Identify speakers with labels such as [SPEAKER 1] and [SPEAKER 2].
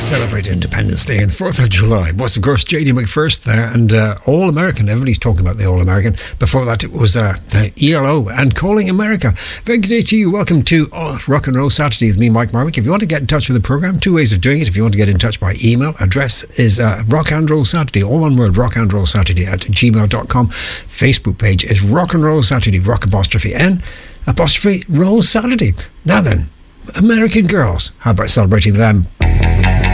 [SPEAKER 1] celebrate Independence Day and the 4th of July was, of course, J.D. McPherson there and All American. Everybody's talking about the All American. Before that, it was the ELO and Calling America. Very good day to you. Welcome to Rock and Roll Saturday with me, Mike Marwick. If you want to get in touch with the programme, two ways of doing it. If you want to get in touch by email, address is Rock and Roll Saturday, all one word, Rock and Roll Saturday at gmail.com. Facebook page is Rock and Roll Saturday, Rock apostrophe N apostrophe Roll Saturday. Now then, American Girls. How about celebrating them?